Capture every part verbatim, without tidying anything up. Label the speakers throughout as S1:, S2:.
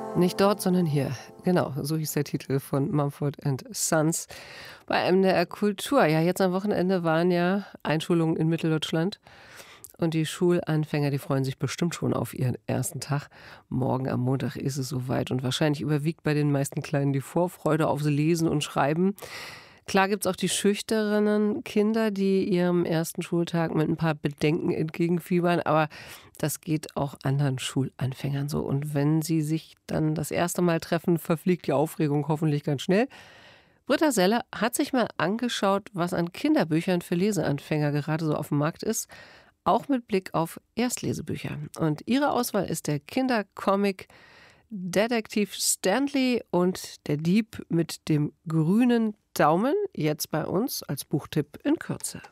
S1: Nicht dort, sondern hier. Genau, so hieß der Titel von Mumford and Sons bei M D R Kultur. Ja, jetzt am Wochenende waren ja Einschulungen in Mitteldeutschland. Und die Schulanfänger, die freuen sich bestimmt schon auf ihren ersten Tag. Morgen am Montag ist es soweit. Und wahrscheinlich überwiegt bei den meisten Kleinen die Vorfreude aufs Lesen und Schreiben. Klar gibt es auch die schüchternen Kinder, die ihrem ersten Schultag mit ein paar Bedenken entgegenfiebern. Aber das geht auch anderen Schulanfängern so. Und wenn sie sich dann das erste Mal treffen, verfliegt die Aufregung hoffentlich ganz schnell. Britta Selle hat sich mal angeschaut, was an Kinderbüchern für Leseanfänger gerade so auf dem Markt ist. Auch mit Blick auf Erstlesebücher. Und ihre Auswahl ist der Kindercomic Detektiv Stanley und der Dieb mit dem grünen Daumen. Jetzt bei uns als Buchtipp in Kürze.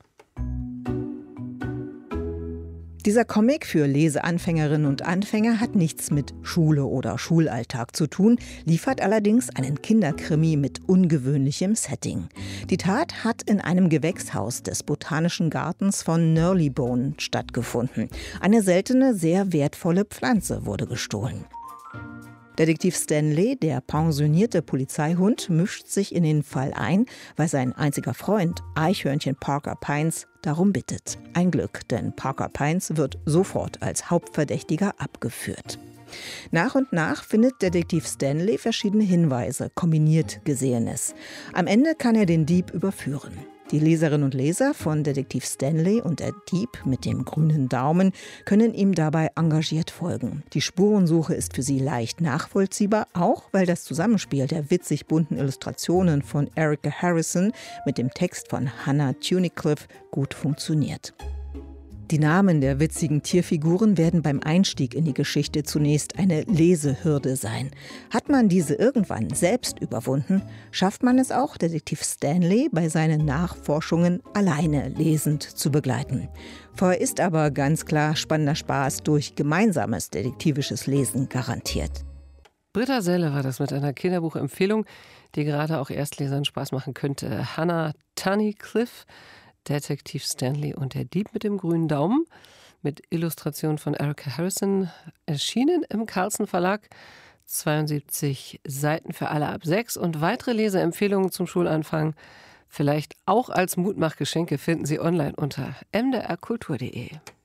S2: Dieser Comic für Leseanfängerinnen und Anfänger hat nichts mit Schule oder Schulalltag zu tun, liefert allerdings einen Kinderkrimi mit ungewöhnlichem Setting. Die Tat hat in einem Gewächshaus des Botanischen Gartens von Nurlybone stattgefunden. Eine seltene, sehr wertvolle Pflanze wurde gestohlen. Detektiv Stanley, der pensionierte Polizeihund, mischt sich in den Fall ein, weil sein einziger Freund, Eichhörnchen Parker Pines, darum bittet. Ein Glück, denn Parker Pines wird sofort als Hauptverdächtiger abgeführt. Nach und nach findet Detektiv Stanley verschiedene Hinweise, kombiniert Gesehenes. Am Ende kann er den Dieb überführen. Die Leserinnen und Leser von Detektiv Stanley und der Dieb mit dem grünen Daumen können ihm dabei engagiert folgen. Die Spurensuche ist für sie leicht nachvollziehbar, auch weil das Zusammenspiel der witzig bunten Illustrationen von Erica Harrison mit dem Text von Hannah Tunnicliffe gut funktioniert. Die Namen der witzigen Tierfiguren werden beim Einstieg in die Geschichte zunächst eine Lesehürde sein. Hat man diese irgendwann selbst überwunden, schafft man es auch, Detektiv Stanley bei seinen Nachforschungen alleine lesend zu begleiten. Vorher ist aber ganz klar spannender Spaß durch gemeinsames detektivisches Lesen garantiert.
S1: Britta Selle war das mit einer Kinderbuchempfehlung, die gerade auch Erstlesern Spaß machen könnte. Hannah Tunnicliffe, Detektiv Stanley und der Dieb mit dem grünen Daumen, mit Illustration von Erica Harrison, erschienen im Carlsen Verlag. zweiundsiebzig Seiten für alle ab sechs. Und weitere Leseempfehlungen zum Schulanfang, vielleicht auch als Mutmachgeschenke, finden Sie online unter m d r kultur punkt d e.